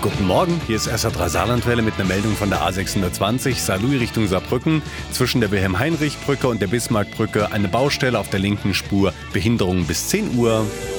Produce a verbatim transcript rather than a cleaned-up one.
Guten Morgen, hier ist S R drei Saarlandwelle mit einer Meldung von der A sechshundertzwanzig Saarlouis Richtung Saarbrücken. Zwischen der Wilhelm-Heinrich-Brücke und der Bismarckbrücke eine Baustelle auf der linken Spur, Behinderung bis zehn Uhr.